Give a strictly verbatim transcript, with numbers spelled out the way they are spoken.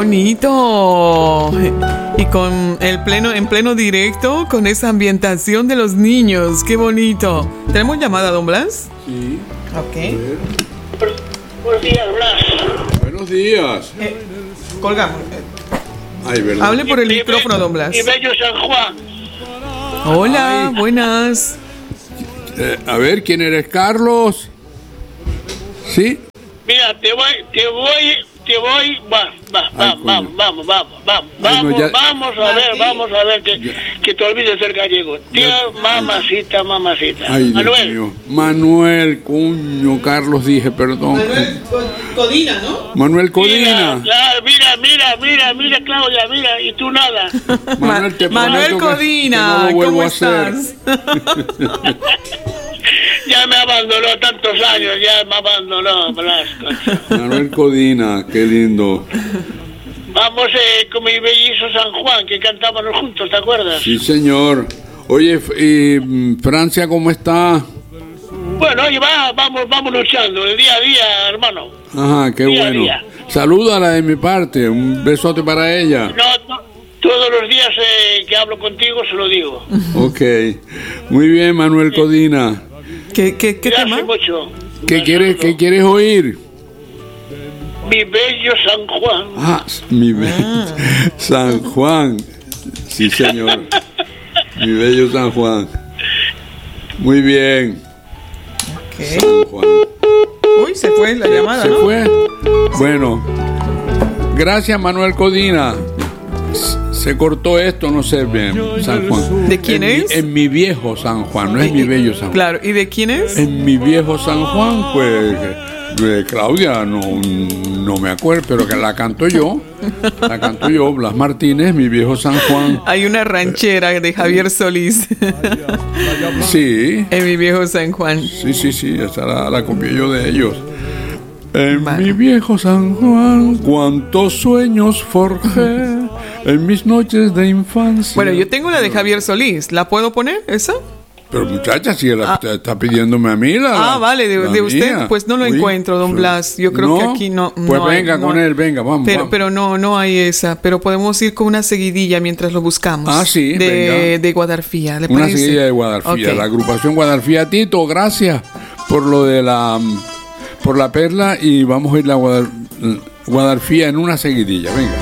bonito! Y con el pleno, en pleno directo, con esa ambientación de los niños. ¡Qué bonito! ¿Tenemos llamada, don Blas? Sí. Ok. Buenos días, Blas. Buenos días. Eh, colgamos. Ay, ¿verdad? Hable por el Y- y- micrófono, don Blas. Y Bello San Juan. Hola, Ay. buenas. Eh, a ver, ¿quién eres, Carlos? ¿Sí? Mira, te voy, te voy, te voy, va, va, Ay, va, coño. vamos, vamos, vamos, vamos, Ay, no, vamos, ya- vamos a ver, vamos a ver que, Ya. que te olvides del gallego. Tía, Ya. mamacita, mamacita. Ay, Dios Manuel, mío. Manuel, coño, Carlos dije, perdón. Codina, ¿no? Manuel mira, Codina. claro, mira, mira, mira, mira, Claudia, mira, y tú nada. Manuel, te Manuel prometo que- Codina, que no lo vuelvo ¿cómo a hacer. estás? Ya me abandonó tantos años, ya me abandonó, Blasco. Manuel Codina, qué lindo. Vamos eh, con mi bellizo San Juan, que cantábamos juntos, ¿te acuerdas? Sí, señor. Oye, F- y mm, Francia, ¿cómo está? Bueno, oye, va, vamos, vamos luchando, el día a día, hermano. Ajá, qué Día a bueno. día. Salúdala de mi parte, un besote para ella. No, no, todos los días eh, que hablo contigo se lo digo. Ok. Muy bien, Manuel Codina. ¿Qué, qué, qué Gracias tema? mucho. ¿Qué Un quieres, saludo. qué quieres oír? Mi bello San Juan. Ah, mi bello San Juan. Sí, señor. Mi bello San Juan. Muy bien. Ok. San Juan. Uy, se fue la llamada, ¿Se ¿no? fue? Bueno. Gracias, Manuel Codina. S- Se cortó esto, no sé bien. San Juan. ¿De quién En mi- es? En mi viejo San Juan, no es mi bello San Juan. Claro, ¿y de quién es? En mi viejo San Juan, pues, eh, Claudia, no, no me acuerdo, pero que la canto yo. La canto yo, Blas Martínez, mi viejo San Juan. Hay una ranchera de Javier Solís Sí, en mi viejo San Juan. sí, sí, sí, esa la, la copié yo de ellos. En Vale. mi viejo San Juan, cuántos sueños forjé en mis noches de infancia. Bueno, yo tengo la de Javier Solís. ¿La puedo poner, esa? Pero muchacha, si él Ah. está pidiéndome a mí la Ah, la- vale, de, la de usted, mía. pues no lo Uy, encuentro, don sí. Blas. Yo creo ¿No? que aquí no. Pues no hay, venga no con hay. él, venga, vamos. Pero, vamos. pero no, no hay esa. Pero podemos ir con una seguidilla mientras lo buscamos. Ah, sí, de, venga. de Guadarfía, ¿le Una parece? seguidilla de Guadarfía, Ok. la agrupación Guadarfía. Tito, gracias por lo de la por la perla y vamos a ir a Guadar- Guadarfía en una seguidilla, venga.